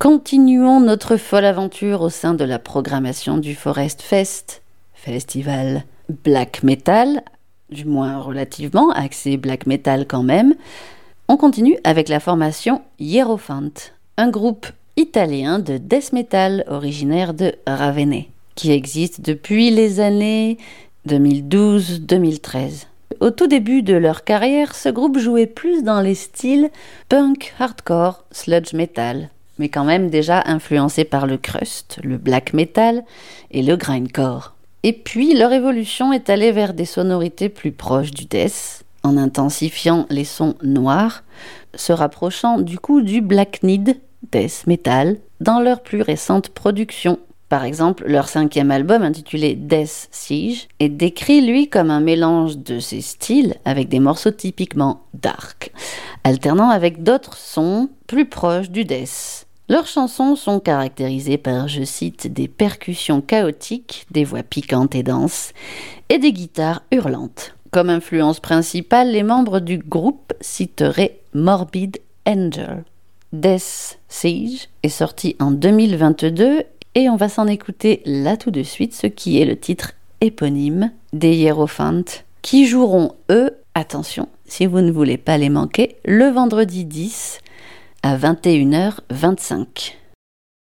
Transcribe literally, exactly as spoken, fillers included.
Continuons notre folle aventure au sein de la programmation du Forest Fest, festival black metal, du moins relativement, axé black metal quand même. On continue avec la formation Hierophant, un groupe italien de death metal originaire de Ravenna, qui existe depuis les années deux mille douze deux mille treize. Au tout début de leur carrière, ce groupe jouait plus dans les styles punk, hardcore, sludge metal, mais quand même déjà influencé par le crust, le black metal et le grindcore. Et puis leur évolution est allée vers des sonorités plus proches du death, en intensifiant les sons noirs, se rapprochant du coup du blacknid, death metal, dans leur plus récente production. Par exemple, leur cinquième album intitulé Death Siege est décrit lui comme un mélange de ces styles avec des morceaux typiquement dark, alternant avec d'autres sons plus proches du death. Leurs chansons sont caractérisées par, je cite, des percussions chaotiques, des voix piquantes et denses, et des guitares hurlantes. Comme influence principale, les membres du groupe citeraient Morbid Angel. Death Siege est sorti en deux mille vingt-deux et on va s'en écouter là tout de suite, ce qui est le titre éponyme des Hierophant, qui joueront, eux, attention, si vous ne voulez pas les manquer, le vendredi dix à vingt et une heures vingt-cinq.